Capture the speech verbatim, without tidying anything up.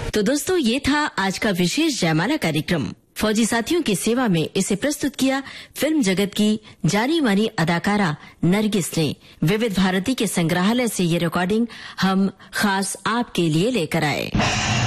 तो दोस्तों, ये था आज का विशेष जयमाला कार्यक्रम। फौजी साथियों की सेवा में इसे प्रस्तुत किया फिल्म जगत की जानी मानी अदाकारा नरगिस ने। विविध भारती के संग्रहालय से ये रिकॉर्डिंग हम खास आपके लिए लेकर आए।